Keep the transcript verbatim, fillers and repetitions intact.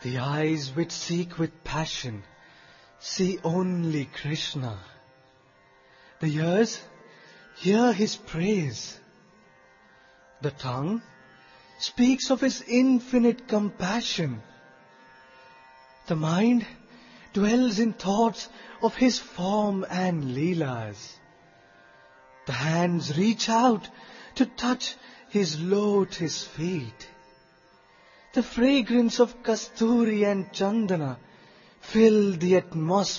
The eyes which seek with passion see only Krishna. The ears hear His praise. The tongue speaks of His infinite compassion. The mind dwells in thoughts of His form and Leelas. The hands reach out to touch His lotus feet. The fragrance of Kasturi and Chandana fill the atmosphere